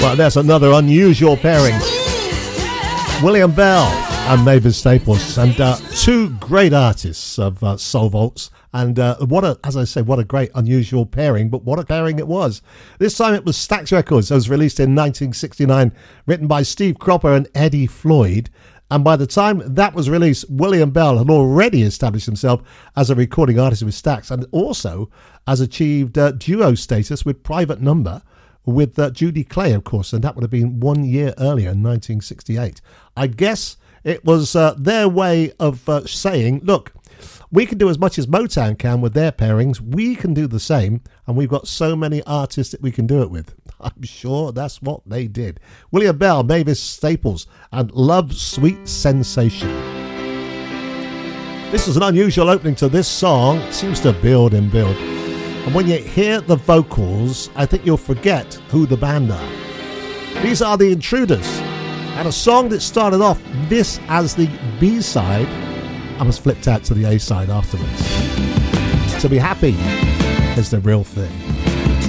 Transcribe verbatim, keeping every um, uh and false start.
Well, there's another unusual pairing. William Bell and Mavis Staples, and uh, two great artists of uh, Soul Vaults. And uh, what a, as I say, what a great unusual pairing, but what a pairing it was. This time it was Stax Records. It was released in nineteen sixty-nine, written by Steve Cropper and Eddie Floyd. And by the time that was released, William Bell had already established himself as a recording artist with Stax, and also has achieved uh, duo status with Private Number with uh, Judy Clay, of course, and that would have been one year earlier in nineteen sixty-eight. I guess it was uh, their way of uh, saying, look, we can do as much as Motown can with their pairings. We can do the same, and we've got so many artists that we can do it with. I'm sure that's what they did. William Bell, Mavis Staples, and Love Sweet Sensation. This is an unusual opening to this song. It seems to build and build. And when you hear the vocals, I think you'll forget who the band are. These are the Intruders, and a song that started off this as the B-side and was flipped out to the A-side afterwards. To Be Happy is the real thing.